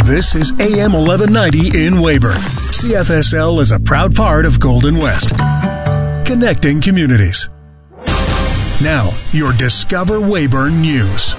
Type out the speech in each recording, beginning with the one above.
This is AM 1190 in Weyburn. CFSL is a proud part of Golden West. Connecting communities. Now, your Discover Weyburn News.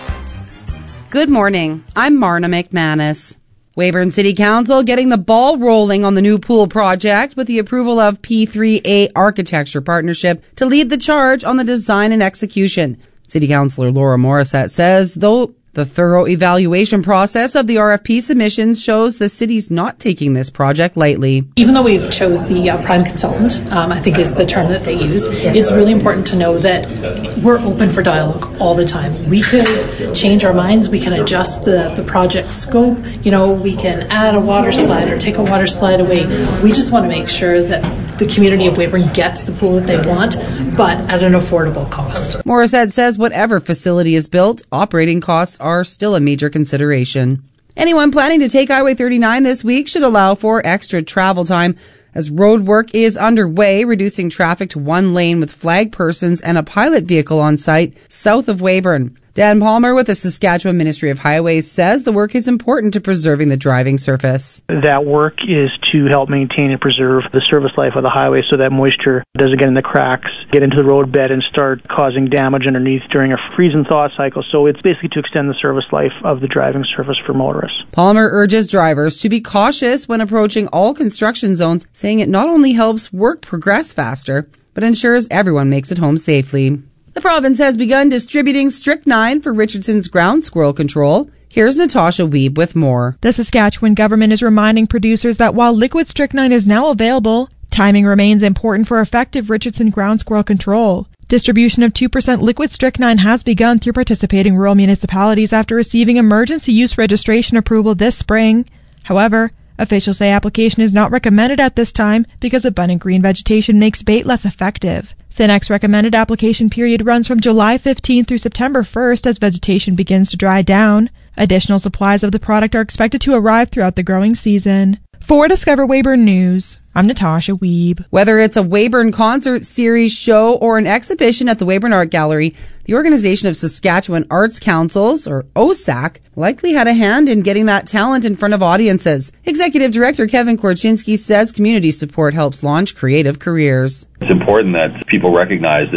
Good morning. I'm Marna McManus. Weyburn City Council getting the ball rolling on the new pool project with the approval of P3A Architecture Partnership to lead the charge on the design and execution. City Councillor Laura Morissette says, though the thorough evaluation process of the RFP submissions shows the city's not taking this project lightly. Even though we've chose the prime consultant, I think is the term that they used, it's really important to know that we're open for dialogue all the time. We could change our minds, we can adjust the project scope, we can add a water slide or take a water slide away. We just want to make sure that the community of Weyburn gets the pool that they want, but at an affordable cost. Morissette says whatever facility is built, operating costs are still a major consideration. Anyone planning to take Highway 39 this week should allow for extra travel time as road work is underway, reducing traffic to one lane with flag persons and a pilot vehicle on site south of Weyburn. Dan Palmer with the Saskatchewan Ministry of Highways says the work is important to preserving the driving surface. That work is to help maintain and preserve the service life of the highway so that moisture doesn't get in the cracks, get into the road bed and start causing damage underneath during a freeze and thaw cycle. So it's basically to extend the service life of the driving surface for motorists. Palmer urges drivers to be cautious when approaching all construction zones, saying it not only helps work progress faster, but ensures everyone makes it home safely. The province has begun distributing strychnine for Richardson's ground squirrel control. Here's Natasha Wiebe with more. The Saskatchewan government is reminding producers that while liquid strychnine is now available, timing remains important for effective Richardson ground squirrel control. Distribution of 2% liquid strychnine has begun through participating rural municipalities after receiving emergency use registration approval this spring. However, officials say application is not recommended at this time because abundant green vegetation makes bait less effective. Synec's recommended application period runs from July 15th through September 1st as vegetation begins to dry down. Additional supplies of the product are expected to arrive throughout the growing season. For Discover Weyburn News, I'm Natasha Wiebe. Whether it's a Weyburn concert series, show, or an exhibition at the Weyburn Art Gallery, the Organization of Saskatchewan Arts Councils, or OSAC, likely had a hand in getting that talent in front of audiences. Executive Director Kevin Korchinski says community support helps launch creative careers. It's important that people recognize